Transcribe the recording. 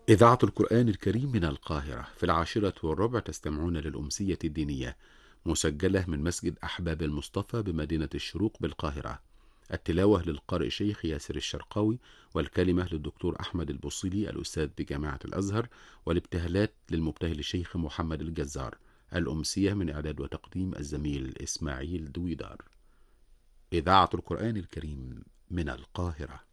إذاعة القرآن الكريم من القاهرة في 10:15 تستمعون للأمسية الدينية، مسجلة من مسجد أحباب المصطفى بمدينة الشروق بالقاهرة. التلاوة للقارئ شيخ ياسر الشرقاوي، والكلمة للدكتور أحمد البصيلي الأستاذ بجامعة الأزهر، والابتهالات للمبتهل الشيخ محمد الجزار. الأمسية من إعداد وتقديم الزميل إسماعيل دويدار. إذاعة القرآن الكريم من القاهرة.